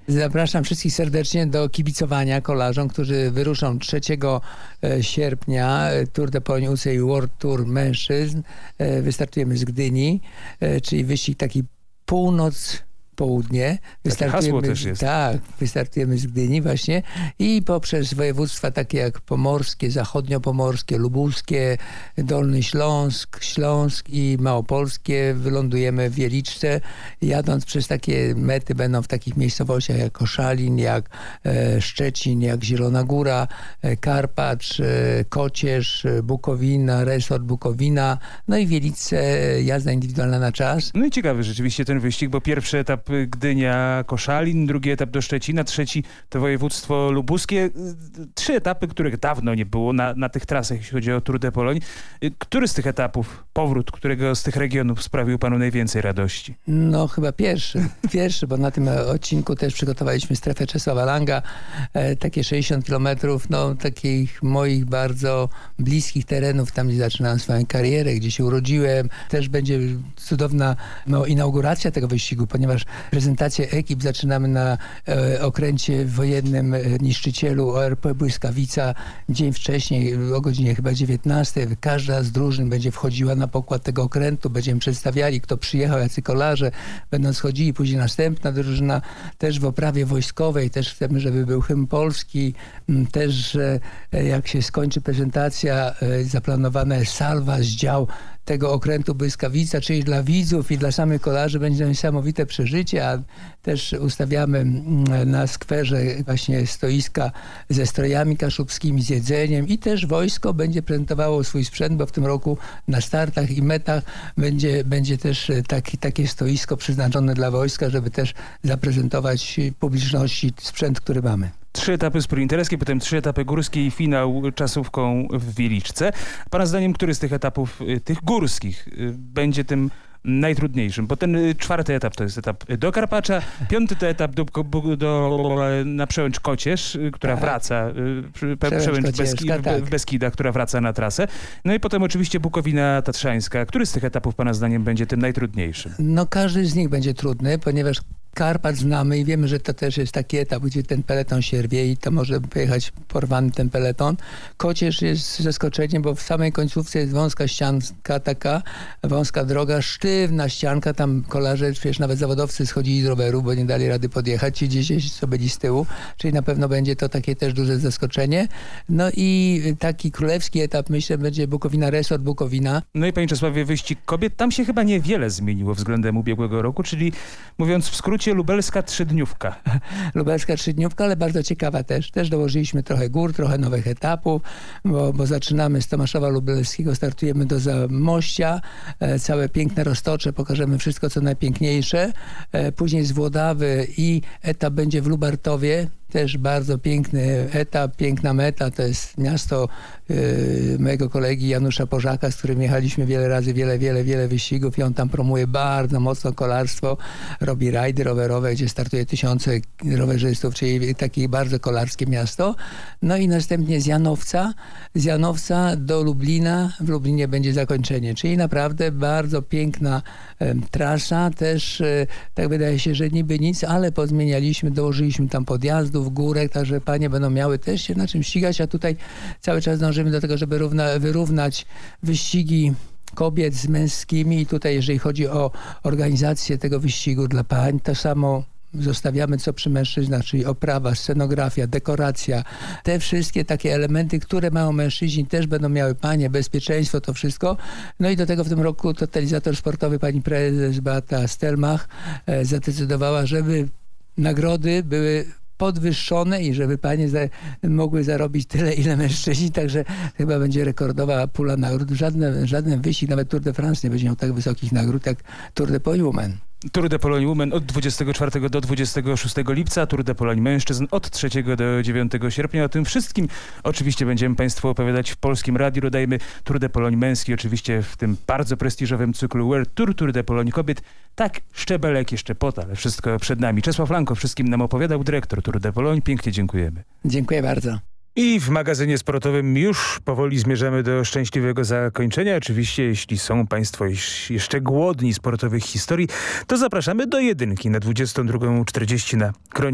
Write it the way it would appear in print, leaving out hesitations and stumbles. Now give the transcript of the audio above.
Zapraszam wszystkich serdecznie do kibicowania kolarzom, którzy wyruszą 3 sierpnia Tour de Pologne UCI World Tour mężczyzn. Wystartujemy z Gdyni, czyli wyścig taki północ-południe. Takie hasło też jest. Tak, wystartujemy z Gdyni właśnie i poprzez województwa takie jak pomorskie, zachodniopomorskie, lubuskie, Dolny Śląsk i małopolskie wylądujemy w Wieliczce. Jadąc przez takie mety będą w takich miejscowościach jak Koszalin, jak Szczecin, jak Zielona Góra, Karpacz, Kocierz, Bukowina, resort Bukowina, no i Wieliczce, jazda indywidualna na czas. No i ciekawy rzeczywiście ten wyścig, bo pierwszy etap Gdynia-Koszalin, drugi etap do Szczecina, trzeci to województwo lubuskie. 3 etapy, których dawno nie było na tych trasach, jeśli chodzi o Tour de Pologne. Który z tych etapów, powrót którego z tych regionów sprawił panu najwięcej radości? No chyba pierwszy, bo na tym odcinku też przygotowaliśmy strefę Czesława Langa, takie 60 kilometrów, no takich moich bardzo bliskich terenów, tam gdzie zaczynałem swoją karierę, gdzie się urodziłem. Też będzie cudowna inauguracja tego wyścigu, ponieważ prezentację ekip zaczynamy na okręcie wojennym niszczycielu ORP Błyskawica dzień wcześniej, o godzinie chyba 19. Każda z drużyn będzie wchodziła na pokład tego okrętu, będziemy przedstawiali, kto przyjechał, jacy kolarze będą schodzili, później następna drużyna też w oprawie wojskowej, też chcemy, żeby był hymn polski, też jak się skończy prezentacja, zaplanowana jest salwa z dział tego okrętu Błyskawica, czyli dla widzów i dla samych kolarzy będzie niesamowite przeżycie, a też ustawiamy na skwerze właśnie stoiska ze strojami kaszubskimi, z jedzeniem i też wojsko będzie prezentowało swój sprzęt, bo w tym roku na startach i metach będzie też takie stoisko przeznaczone dla wojska, żeby też zaprezentować publiczności sprzęt, który mamy. 3 etapy sprinterskie, potem 3 etapy górskie i finał czasówką w Wieliczce. Pana zdaniem, który z tych etapów, tych górskich, będzie tym najtrudniejszym? Bo ten 4. etap to jest etap do Karpacza, 5. to etap na Przełęcz Kocierz, która wraca, Przełęcz w Beskidach, która wraca na trasę. No i potem oczywiście Bukowina Tatrzańska. Który z tych etapów pana zdaniem będzie tym najtrudniejszym? No każdy z nich będzie trudny, ponieważ Karpat znamy i wiemy, że to też jest taki etap, gdzie ten peleton się rwie i to może pojechać porwany ten peleton. Kocierz jest zaskoczeniem, bo w samej końcówce jest wąska ścianka taka, wąska droga, sztywna ścianka, tam kolarze, przecież nawet zawodowcy schodzili z roweru, bo nie dali rady podjechać, ci gdzieś co byli z tyłu, czyli na pewno będzie to takie też duże zaskoczenie. No i taki królewski etap, myślę, będzie Bukowina, resort Bukowina. No i panie Czesławie, wyścig kobiet, tam się chyba niewiele zmieniło względem ubiegłego roku, czyli mówiąc w skrócie, lubelska 3-dniówka. Lubelska 3-dniówka, ale bardzo ciekawa też. Też dołożyliśmy trochę gór, trochę nowych etapów, bo zaczynamy z Tomaszowa Lubelskiego, startujemy do Zamościa, całe piękne Roztocze, pokażemy wszystko, co najpiękniejsze. Później z Włodawy i etap będzie w Lubartowie. Też bardzo piękny etap, piękna meta. To jest miasto mojego kolegi Janusza Pożaka, z którym jechaliśmy wiele razy, wiele wyścigów i on tam promuje bardzo mocno kolarstwo. Robi rajdy rowerowe, gdzie startuje tysiące rowerzystów, czyli takie bardzo kolarskie miasto. No i następnie z Janowca do Lublina. W Lublinie będzie zakończenie, czyli naprawdę bardzo piękna trasa. Też tak wydaje się, że niby nic, ale pozmienialiśmy, dołożyliśmy tam podjazdów, górek, także panie będą miały też się na czym ścigać, a tutaj cały czas dążymy do tego, żeby wyrównać wyścigi kobiet z męskimi i tutaj jeżeli chodzi o organizację tego wyścigu dla pań, to samo zostawiamy co przy mężczyznach, czyli oprawa, scenografia, dekoracja, te wszystkie takie elementy, które mają mężczyźni, też będą miały panie, bezpieczeństwo, to wszystko. No i do tego w tym roku totalizator sportowy pani prezes Beata Stelmach zadecydowała, żeby nagrody były podwyższone i żeby panie mogły zarobić tyle, ile mężczyźni, także chyba będzie rekordowa pula nagród. Żaden wyścig, nawet Tour de France nie będzie miał tak wysokich nagród jak Tour de Pologne Women. Tour de Pologne Women od 24 do 26 lipca, Tour de Pologne Mężczyzn od 3 do 9 sierpnia. O tym wszystkim oczywiście będziemy państwu opowiadać w Polskim Radiu. Dodajmy Tour de Pologne Męski oczywiście w tym bardzo prestiżowym cyklu World Tour, Tour de Pologne Kobiet. Tak, szczebelek jeszcze pot, ale wszystko przed nami. Czesław Lanko wszystkim nam opowiadał, dyrektor Tour de Pologne. Pięknie dziękujemy. Dziękuję bardzo. I w magazynie sportowym już powoli zmierzamy do szczęśliwego zakończenia. Oczywiście, jeśli są państwo jeszcze głodni sportowych historii, to zapraszamy do jedynki na 22:40 na Kronie.